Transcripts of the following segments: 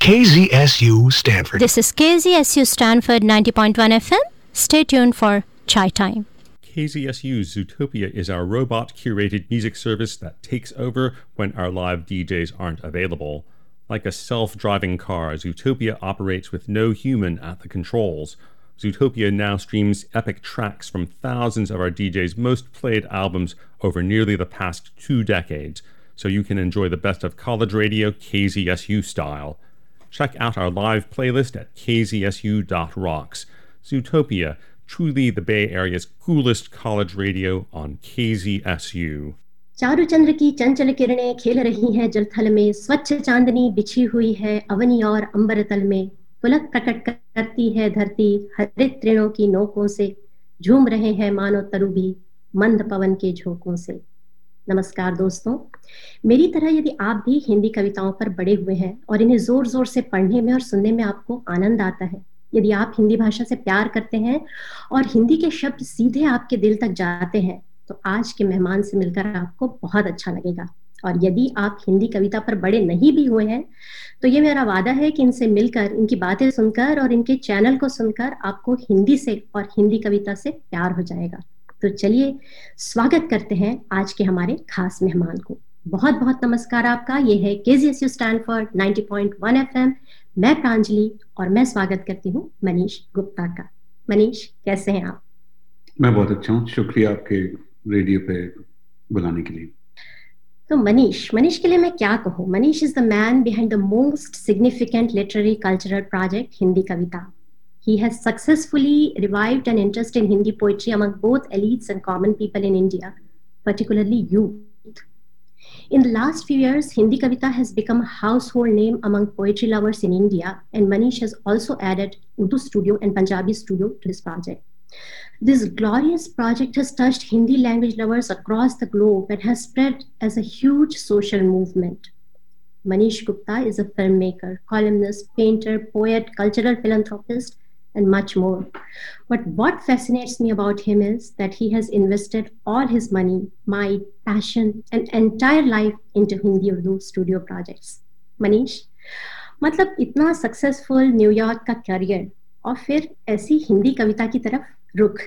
KZSU Stanford. This is KZSU Stanford 90.1 FM. Stay tuned for Chai Time. KZSU Zootopia is our robot-curated music service that takes over when our live DJs aren't available. Like a self-driving car, Zootopia operates with no human at the controls. Zootopia now streams epic tracks from thousands of our DJs' most played albums over nearly the past 2 decades, so you can enjoy the best of college radio KZSU style. Check out our live playlist at kzsu.rocks. Zootopia, truly the Bay Area's coolest college radio on KZSU. चारु चंद्र की चंचल किरणें खेल रही हैं जलथल में, स्वच्छ चांदनी बिछी हुई है अवनी और अंबर तल में, पुलक प्रकट करती है धरती हरित तृणों की नोकों से, झूम रहे हैं मानो तरु भी मंद पवन के झोंकों से। नमस्कार दोस्तों, मेरी तरह यदि आप भी हिंदी कविताओं पर बड़े हुए हैं और इन्हें जोर जोर से पढ़ने में और सुनने में आपको आनंद आता है, यदि आप हिंदी भाषा से प्यार करते हैं और हिंदी के शब्द सीधे आपके दिल तक जाते हैं, तो आज के मेहमान से मिलकर आपको बहुत अच्छा लगेगा। और यदि आप हिंदी कविता पर बड़े नहीं भी हुए हैं, तो ये मेरा वादा है कि इनसे मिलकर, इनकी बातें सुनकर और इनके चैनल को सुनकर आपको हिंदी से और हिंदी कविता से प्यार हो जाएगा। तो चलिए स्वागत करते हैं आज के हमारे खास मेहमान को। बहुत बहुत नमस्कार आपका। ये है KZSU स्टैनफोर्ड 90.1 FM। मैं प्रांजलि और मैं स्वागत करती हूँ मनीष गुप्ता का। मनीष, कैसे हैं आप? मैं बहुत अच्छा हूँ, शुक्रिया आपके रेडियो पे बुलाने के लिए। तो मनीष के लिए मैं क्या कहूँ? Manish is the man behind the most significant literary cultural project Hindi Kavita. He has successfully revived an interest in Hindi poetry among both elites and common people in India, particularly youth. In the last few years, Hindi Kavita has become a household name among poetry lovers in India, and Manish has also added Urdu studio and Punjabi studio to this project. This glorious project has touched Hindi language lovers across the globe and has spread as a huge social movement. Manish Gupta is a filmmaker, columnist, painter, poet, cultural philanthropist, and much more. But what fascinates me about him is that he has invested all his money, mind, passion, and entire life into Hindi Urdu studio projects. Manish, मतलब इतना successful New York का career और फिर ऐसी हिंदी कविता की तरफ रुख।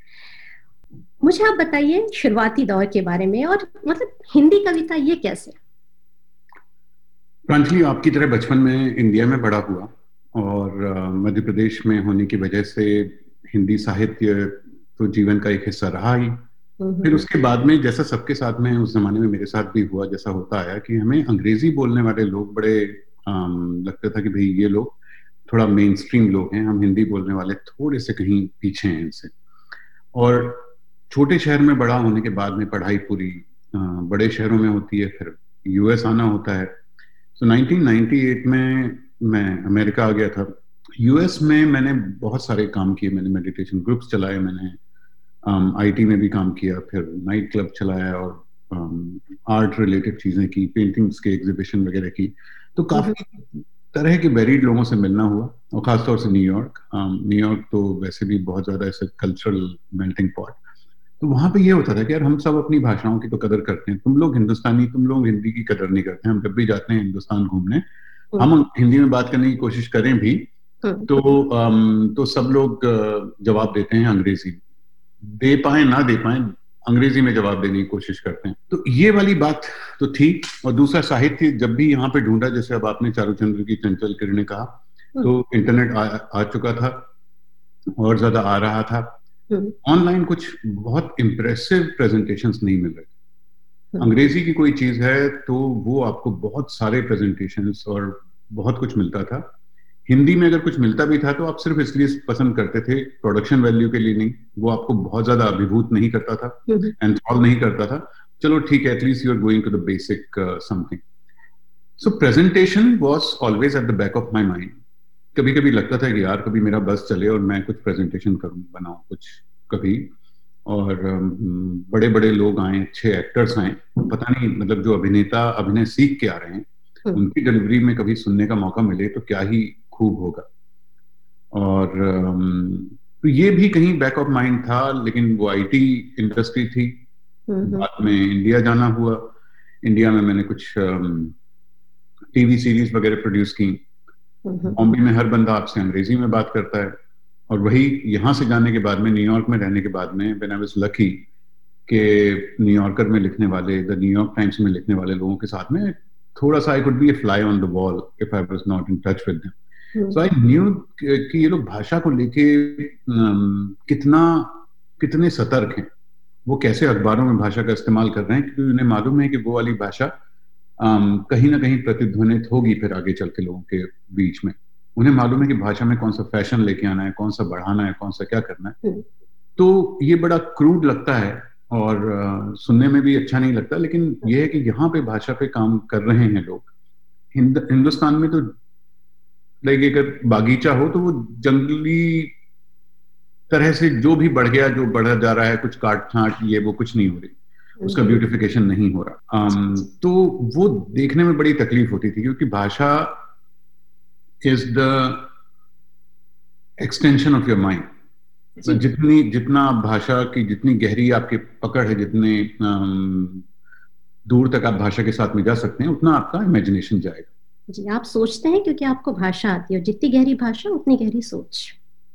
मुझे आप बताइए शुरुआती दौर के बारे में, और मतलब हिंदी कविता ये कैसे? प्रांजलि, आपकी तरह बचपन में इंडिया में बड़ा हुआ और मध्य प्रदेश में होने की वजह से हिंदी साहित्य तो जीवन का एक हिस्सा रहा ही। फिर उसके बाद में, जैसा सबके साथ में उस जमाने में मेरे साथ भी हुआ, जैसा होता आया कि हमें अंग्रेजी बोलने वाले लोग बड़े लगता था कि भाई ये लोग थोड़ा मेन स्ट्रीम लोग हैं, हम हिंदी बोलने वाले थोड़े से कहीं पीछे हैं इनसे। और छोटे शहर में बड़ा होने के बाद में पढ़ाई पूरी बड़े शहरों में होती है, फिर US आना होता है। तो 1998 में मैं अमेरिका आ गया था। US में मैंने बहुत सारे काम किए, मैंने मेडिटेशन ग्रुप्स चलाए, मैंने IT में भी काम किया, फिर नाइट क्लब चलाया और आर्ट रिलेटेड चीजें की, पेंटिंग्स के एग्जीबिशन वगैरह की। तो काफी तरह के वेरिड लोगों से मिलना हुआ, और खासतौर से न्यूयॉर्क तो वैसे भी बहुत ज्यादा ऐसे कल्चरल मेल्टिंग पॉट। तो वहां पे ये होता था कि यार हम सब अपनी भाषाओं की तो कदर करते हैं, तुम लोग हिंदुस्तानी, तुम लोग हिंदी की कदर नहीं करते। हम जब भी जाते हैं हिंदुस्तान घूमने, हम हिंदी में बात करने की कोशिश करें भी तो सब लोग जवाब देते हैं अंग्रेजी, दे पाए ना दे पाए अंग्रेजी में जवाब देने की कोशिश करते हैं। तो ये वाली बात तो थी। और दूसरा, साहित्य जब भी यहाँ पे ढूंढा, जैसे अब आपने चारु चंद्र की चंचल किरणें कहा, तो इंटरनेट आ चुका था और ज्यादा आ रहा था। ऑनलाइन कुछ बहुत इम्प्रेसिव प्रेजेंटेशंस नहीं मिल रहे। अंग्रेजी की कोई चीज है तो वो आपको बहुत सारे प्रेजेंटेशंस और बहुत कुछ मिलता था। हिंदी में अगर कुछ मिलता भी था तो आप सिर्फ इसलिए पसंद करते थे, प्रोडक्शन वैल्यू के लिए नहीं, वो आपको बहुत ज्यादा अभिभूत नहीं करता था, एंथॉल नहीं करता था। चलो ठीक है, at least you are going to the basic something. So presentation was always at the back of my mind. कभी कभी लगता था कि यार कभी मेरा बस चले और मैं कुछ प्रेजेंटेशन करूं, बनाऊं कुछ कभी, और बड़े बड़े लोग आए, अच्छे एक्टर्स आए, पता नहीं मतलब जो अभिनेता अभिनय सीख के आ रहे हैं, उनकी डिलीवरी में कभी सुनने का मौका मिले तो क्या ही खूब होगा। और तो ये भी कहीं बैक ऑफ माइंड था, लेकिन वो IT इंडस्ट्री थी। बाद में इंडिया जाना हुआ। इंडिया में मैंने कुछ TV सीरीज वगैरह प्रोड्यूस की। बॉम्बे में हर बंदा आपसे अंग्रेजी में बात करता है, और वही यहाँ से जाने के बाद में, न्यूयॉर्क में रहने के बाद में, व्हेन आई वाज लकी कि न्यूयॉर्कर में लिखने वाले, द न्यूयॉर्क टाइम्स में लिखने वाले लोगों के साथ में थोड़ा सा I could be A fly on the wall if I was not in touch with them. So I knew कि ये लोग भाषा को लेके कितने सतर्क हैं, वो कैसे अखबारों में भाषा का इस्तेमाल कर रहे हैं, क्योंकि उन्हें मालूम है कि वो वाली भाषा कहीं ना कहीं प्रतिध्वनित होगी फिर आगे चल के लोगों के बीच में। उन्हें मालूम है कि भाषा में कौन सा फैशन लेके आना है, कौन सा बढ़ाना है, कौन सा क्या करना है। तो ये बड़ा क्रूड लगता है और सुनने में भी अच्छा नहीं लगता, लेकिन यह है कि यहाँ पे भाषा पे काम कर रहे हैं लोग। हिंदुस्तान में तो लाइक अगर बागीचा हो तो वो जंगली तरह से जो भी बढ़ गया, जो बढ़ा जा रहा है, कुछ काट छांट ये वो कुछ नहीं हो रही, उसका ब्यूटिफिकेशन नहीं हो रहा। तो वो देखने में बड़ी तकलीफ होती थी, क्योंकि भाषा is the extension of your mind. जितना आप भाषा की जितनी गहरी आपकी पकड़ है, जितने दूर तक आप भाषा के साथ में जा सकते हैं, उतना आपका इमेजिनेशन जाएगा। जी, आप सोचते हैं क्योंकि आपको भाषा आती है, जितनी गहरी भाषा उतनी गहरी सोच।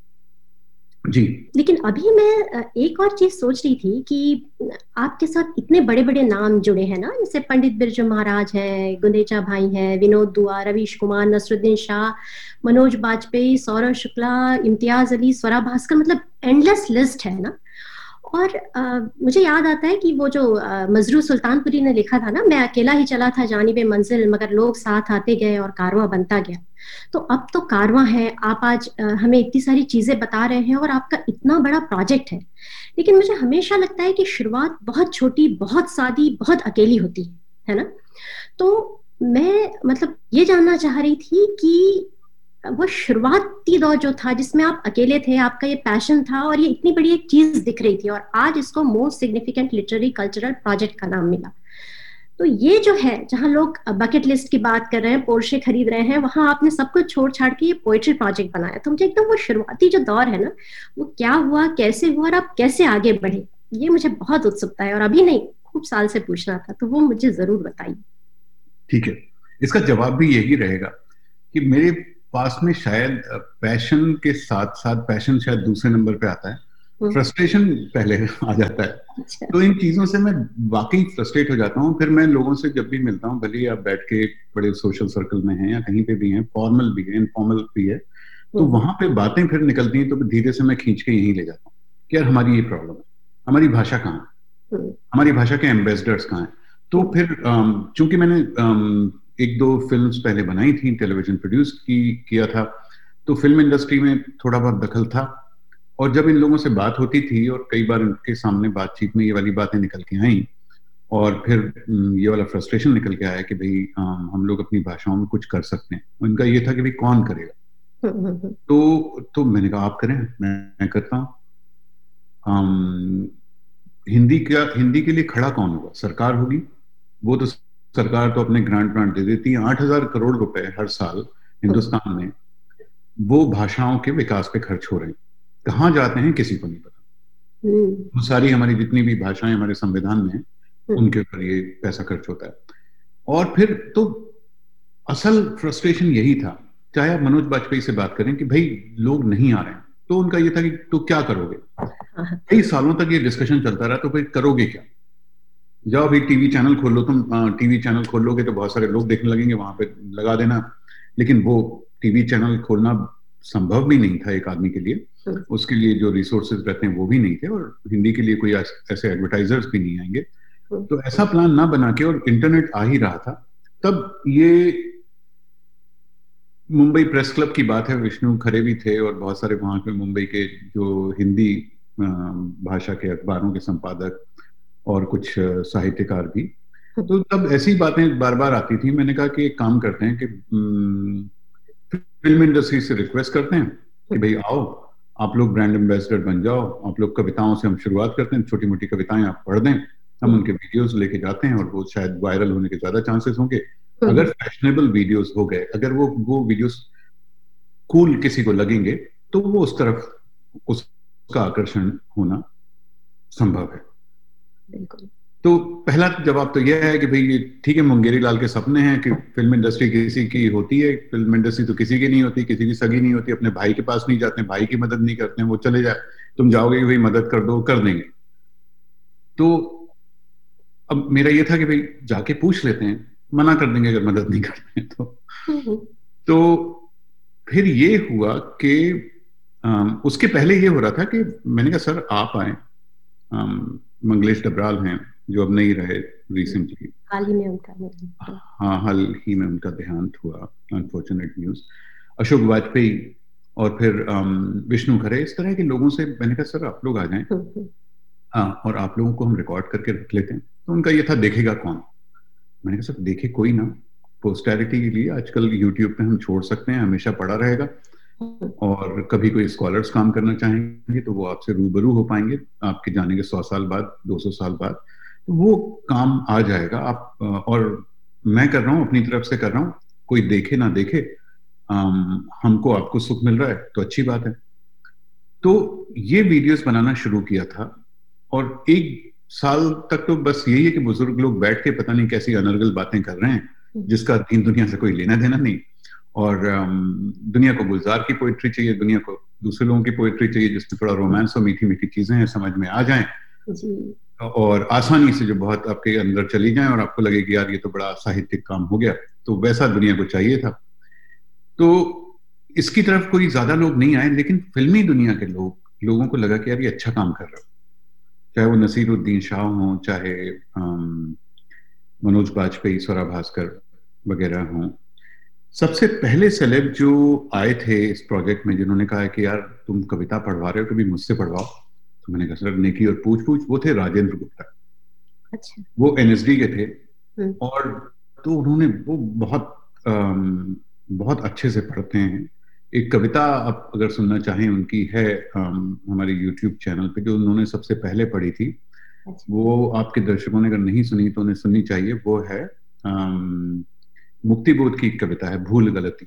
जी। लेकिन अभी मैं एक और चीज सोच रही थी कि आपके साथ इतने बड़े बड़े नाम जुड़े हैं ना, जैसे पंडित बिरजू महाराज है, गुंदेचा भाई है, विनोद दुआ, रवीश कुमार, नसरुद्दीन शाह, मनोज बाजपेयी, सौरभ शुक्ला, इम्तियाज अली, स्वरा भास्कर, मतलब एंडलेस लिस्ट है ना। और मुझे याद आता है कि वो जो मजरू सुल्तानपुरी ने लिखा था ना, मैं अकेला ही चला था जानिबे मंजिल, मगर लोग साथ आते गए और कारवां बनता गया। तो अब तो कारवां है, आप आज हमें इतनी सारी चीजें बता रहे हैं और आपका इतना बड़ा प्रोजेक्ट है। लेकिन मुझे हमेशा लगता है कि शुरुआत बहुत छोटी, बहुत सादी, बहुत अकेली होती है ना। तो मैं मतलब ये जानना चाह रही थी कि वो शुरुआती दौर जो था जिसमें आप अकेले थे, आपका ये पैशन था और ये इतनी बड़ी एक चीज दिख रही थी, और आज इसको most significant literary cultural project का नाम मिला। तो ये जो है, जहां लोग बकेट लिस्ट की बात कर रहे हैं, पोर्शे खरीद रहे हैं, वहां आपने सब कुछ छोड़ छाड़ के ये पोएट्री प्रोजेक्ट बनाया। तो मुझे एकदम वो शुरुआती जो दौर है ना, वो क्या हुआ, कैसे हुआ और आप कैसे आगे बढ़े, ये मुझे बहुत उत्सुकता है और अभी नहीं, खूब साल से पूछना था, तो वो मुझे जरूर बताइए। ठीक है, इसका जवाब भी यही रहेगा कि मेरे पास में शायद पैशन के साथ साथ, पैशन शायद दूसरे नंबर पे आता है, फ्रस्ट्रेशन पहले आ जाता है। तो इन चीजों से मैं वाकई फ्रस्ट्रेट हो जाता हूँ। फिर मैं लोगों से जब भी मिलता हूँ, भले ही आप बैठ के बड़े सोशल सर्कल में हैं या कहीं पे भी हैं, फॉर्मल भी है, इनफॉर्मल भी है, तो वहां पे बातें फिर निकलती हैं, तो धीरे से मैं खींच के यहीं ले जाता हूँ कि यार हमारी ये प्रॉब्लम है, हमारी भाषा कहाँ है, हमारी भाषा के एम्बेसडर्स कहाँ हैं। तो फिर चूंकि मैंने एक दो फिल्म्स पहले बनाई थी, टेलीविजन प्रोड्यूस किया था, तो फिल्म इंडस्ट्री में थोड़ा बहुत दखल था। और जब इन लोगों से बात होती थी और कई बार उनके सामने बातचीत में ये वाली बातें निकल के आई, और फिर ये वाला फ्रस्ट्रेशन निकल के आया कि भाई हम लोग अपनी भाषाओं में कुछ कर सकते हैं। उनका ये था कि भाई कौन करेगा। तो मैंने कहा आप करें, मैं करता हूँ। हिंदी के लिए खड़ा कौन होगा? सरकार होगी। वो तो सरकार तो अपने ग्रांट दे देती है। 8,000 करोड़ रुपए हर साल हिंदुस्तान में वो भाषाओं के विकास पे खर्च हो रहे हैं। कहाँ जाते हैं किसी को नहीं पता। वो सारी हमारी जितनी भी भाषाएं हमारे संविधान में हैं, उनके ऊपर ये पैसा खर्च होता है। और फिर तो असल फ्रस्ट्रेशन यही था, चाहे आप मनोज बाजपेयी से बात करें कि भाई लोग नहीं आ रहे हैं, तो उनका ये था कि तो क्या करोगे। कई सालों तक ये डिस्कशन चलता रहा, तो फिर करोगे क्या? जाओ भाई टीवी चैनल खोल लो, तुम टीवी चैनल खोल लोगे तो बहुत सारे लोग देखने लगेंगे, वहां पे लगा देना। लेकिन वो टीवी चैनल खोलना संभव भी नहीं था एक आदमी के लिए, उसके लिए जो रिसोर्सेज रहते हैं वो भी नहीं थे, और हिंदी के लिए कोई ऐसे एडवर्टाइजर्स भी नहीं आएंगे। तो ऐसा प्लान ना बना के, और इंटरनेट आ ही रहा था, तब ये मुंबई प्रेस क्लब की बात है, विष्णु खरे भी थे और बहुत सारे वहां पे मुंबई के जो हिंदी भाषा के अखबारों के संपादक और कुछ साहित्यकार भी। तो तब ऐसी बातें बार बार आती थी। मैंने कहा कि एक काम करते हैं कि फिल्म इंडस्ट्री से रिक्वेस्ट करते हैं कि भाई आओ, आप लोग ब्रांड एम्बेसडर बन जाओ, आप लोग कविताओं से हम शुरुआत करते हैं, छोटी मोटी कविताएं आप पढ़ दें, हम उनके वीडियोस लेके जाते हैं, और वो शायद वायरल होने के ज्यादा चांसेस होंगे। अगर फैशनेबल वीडियोस हो गए, अगर वो वीडियोस कूल किसी को लगेंगे, तो वो उस तरफ उसका आकर्षण होना संभव है। बिल्कुल। तो पहला जवाब तो यह है कि भाई ठीक है, मुंगेरी लाल के सपने हैं कि फिल्म इंडस्ट्री किसी की होती है, फिल्म इंडस्ट्री तो किसी की नहीं होती, किसी की सगी नहीं होती, अपने भाई के पास नहीं जाते, भाई की मदद नहीं करते हैं, वो चले जाए, तुम जाओगे कि भाई मदद कर दो, कर देंगे। तो अब मेरा ये था कि भाई जाके पूछ लेते हैं, मना कर देंगे अगर मदद नहीं करते हैं तो फिर ये हुआ कि उसके पहले ये हो रहा था कि मैंने कहा सर आप आए, मंगलेश डबराल हैं जो अब नहीं रहे रिसेंटली, हाल ही में उनका हाँ हाल ही में उनका देहांत हुआ, अनफॉर्चुनेट न्यूज। अशोक वाजपेयी और फिर विष्णु खरे, इस तरह के लोगों से मैंने कहा सर आप लोग आ जाएं, हाँ, और आप लोगों को हम रिकॉर्ड करके रख लेते हैं। तो उनका ये था देखेगा कौन। मैंने कहा सर देखे कोई ना, पोस्टैरिटी के लिए आजकल यूट्यूब पे हम छोड़ सकते हैं, हमेशा पड़ा रहेगा, और कभी कोई स्कॉलर्स काम करना चाहेंगे तो वो आपसे रूबरू हो पाएंगे आपके जाने के 100 साल बाद, 200 साल बाद, तो वो काम आ जाएगा। आप और मैं कर रहा हूँ, अपनी तरफ से कर रहा हूँ, कोई देखे ना देखे, हमको आपको सुख मिल रहा है तो अच्छी बात है। तो ये वीडियोस बनाना शुरू किया था, और 1 साल तक तो बस यही है कि बुजुर्ग लोग बैठ के पता नहीं कैसी अनर्गल बातें कर रहे हैं, जिसका दीन दुनिया से कोई लेना देना नहीं, और दुनिया को गुलजार की पोइट्री चाहिए, दुनिया को दूसरे लोगों की पोइट्री चाहिए जिसमें थोड़ा रोमांस और मीठी मीठी चीजें हैं, समझ में आ जाएं और आसानी से जो बहुत आपके अंदर चली जाएं और आपको लगे कि यार ये तो बड़ा साहित्यिक काम हो गया, तो वैसा दुनिया को चाहिए था। तो इसकी तरफ कोई ज्यादा लोग नहीं आए, लेकिन फिल्मी दुनिया के लोगों को लगा कि यार ये अच्छा काम कर रहा है, चाहे वो नसीरुद्दीन शाह हों, चाहे मनोज बाजपेयी, स्वरा भास्कर वगैरह हों। सबसे पहले सेलेब जो आए थे इस प्रोजेक्ट में, जिन्होंने कहा कि यार तुम कविता पढ़वा रहे हो, कभी मुझसे पढ़वाओ, तो मैंने कहा सर नेकी और पूछ पूछ, वो थे राजेंद्र गुप्ता। अच्छा। वो एनएसडी के थे, और तो उन्होंने वो बहुत अच्छे से पढ़ते हैं। एक कविता आप अगर सुनना चाहें उनकी है हमारे यूट्यूब चैनल पे, जो उन्होंने सबसे पहले पढ़ी थी। अच्छा। वो आपके दर्शकों ने अगर नहीं सुनी तो उन्हें सुननी चाहिए। वो है मुक्तिबोध की एक कविता है, भूल गलती।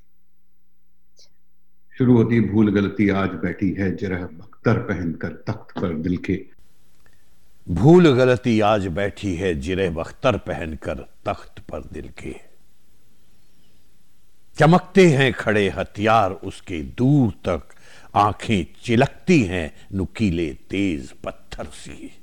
शुरू होती है, भूल गलती आज बैठी है जिरह बख्तर पहनकर तख्त पर दिल के। भूल गलती आज बैठी है जिरह बख्तर पहनकर तख्त पर दिल के। चमकते हैं खड़े हथियार उसके दूर तक, आंखें चिलकती हैं नुकीले तेज पत्थर सी।